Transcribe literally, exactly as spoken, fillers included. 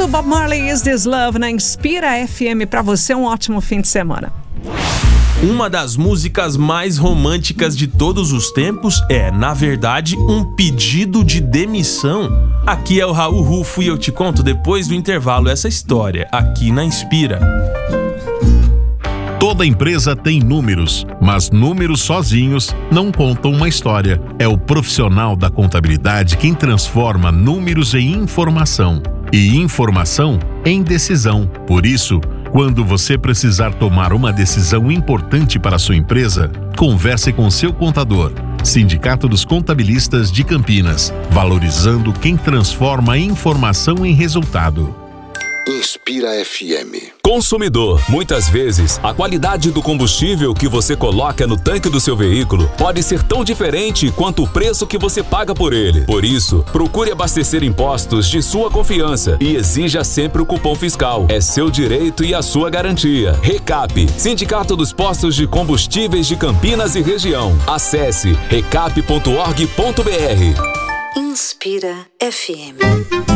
ouvindo Bob Marley, Is This Love, na Inspira F M. Pra você, um ótimo fim de semana. Uma das músicas mais românticas de todos os tempos é, na verdade, um pedido de demissão. Aqui é o Raul Rufo e eu te conto depois do intervalo essa história, aqui na Inspira. Toda empresa tem números, mas números sozinhos não contam uma história. É o profissional da contabilidade quem transforma números em informação e informação em decisão. Por isso, quando você precisar tomar uma decisão importante para a sua empresa, converse com seu contador. Sindicato dos Contabilistas de Campinas, valorizando quem transforma a informação em resultado. Inspira F M. Consumidor, muitas vezes, a qualidade do combustível que você coloca no tanque do seu veículo pode ser tão diferente quanto o preço que você paga por ele. Por isso, procure abastecer em postos de sua confiança e exija sempre o cupom fiscal. É seu direito e a sua garantia. Recap, Sindicato dos Postos de Combustíveis de Campinas e Região. Acesse recap ponto org ponto br. Inspira F M.